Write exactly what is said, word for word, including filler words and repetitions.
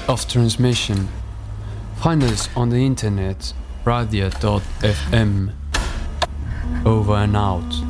of transmission. Find us on the internet, radio dot f m. Over and out.